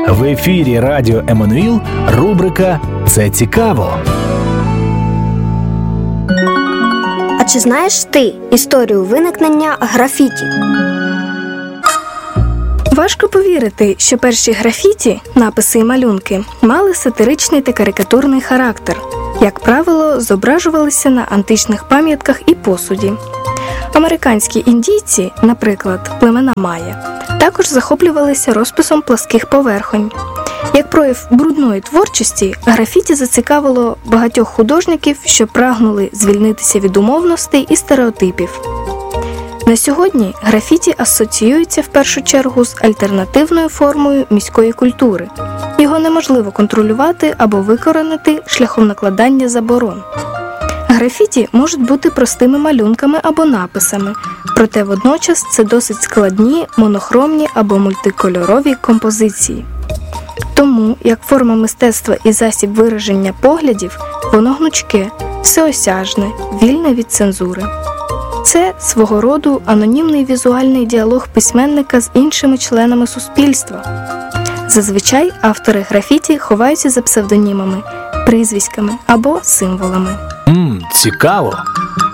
В ефірі Радіо Еммануїл рубрика «Це цікаво». А чи знаєш ти історію виникнення графіті? Важко повірити, що перші графіті, написи і малюнки, мали сатиричний та карикатурний характер. Як правило, зображувалися на античних пам'ятках і посуді. Американські індійці, наприклад, племена Майя, також захоплювалися розписом пласких поверхонь. Як прояв брудної творчості, графіті зацікавило багатьох художників, що прагнули звільнитися від умовностей і стереотипів. На сьогодні графіті асоціюється в першу чергу з альтернативною формою міської культури. Його неможливо контролювати або викоренити шляхом накладання заборон. Графіті можуть бути простими малюнками або написами, проте водночас це досить складні, монохромні або мультикольорові композиції. Тому, як форма мистецтва і засіб вираження поглядів, воно гнучке, всеосяжне, вільне від цензури. Це свого роду анонімний візуальний діалог письменника з іншими членами суспільства. Зазвичай автори графіті ховаються за псевдонімами, прізвиськами або символами. Цікаво!